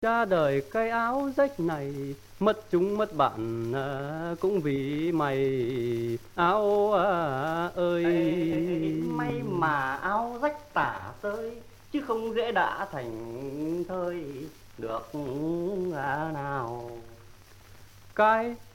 Cha đời cái áo rách này, mất chúng mất bạn cũng vì mày áo ơi. May mà áo rách tả tơi, chứ không dễ đã thành thơi được nào. Cái